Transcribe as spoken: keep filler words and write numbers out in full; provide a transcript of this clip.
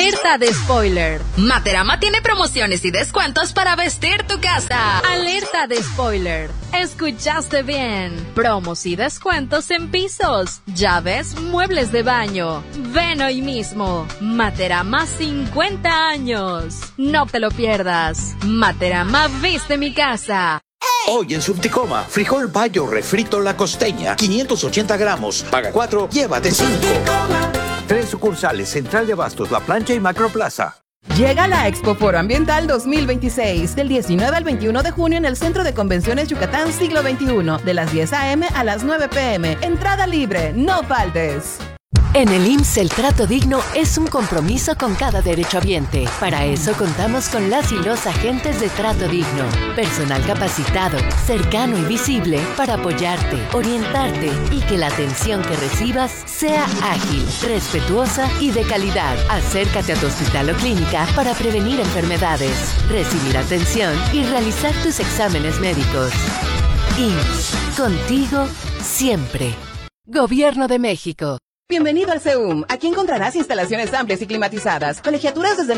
Alerta de spoiler. Materama tiene promociones y descuentos para vestir tu casa. Alerta de spoiler. Escuchaste bien. Promos y descuentos en pisos, llaves, muebles de baño. Ven hoy mismo. Materama cincuenta años. No te lo pierdas. Materama viste mi casa. Hoy en Subticoma, frijol bayo refrito La Costeña, quinientos ochenta gramos, paga cuatro, llévate cinco. Tres sucursales, Central de Abastos, La Plancha y Macroplaza. Llega la Expo Foro Ambiental dos mil veintiséis, del diecinueve al veintiuno de junio en el Centro de Convenciones Yucatán Siglo veintiuno, de las diez a eme a las nueve pe eme. Entrada libre, no faltes. En el I M S S el trato digno es un compromiso con cada derechohabiente. Para eso contamos con las y los agentes de trato digno. Personal capacitado, cercano y visible para apoyarte, orientarte y que la atención que recibas sea ágil, respetuosa y de calidad. Acércate a tu hospital o clínica para prevenir enfermedades, recibir atención y realizar tus exámenes médicos. I M S S, contigo siempre. Gobierno de México. Bienvenido al C E U M. Aquí encontrarás instalaciones amplias y climatizadas, colegiaturas desde